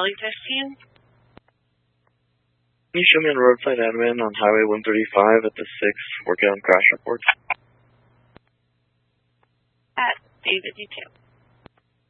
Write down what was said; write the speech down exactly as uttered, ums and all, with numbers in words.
spelling test to you? Can you show me on roadside admin on Highway one thirty-five at the six working on crash reports? At David Detail.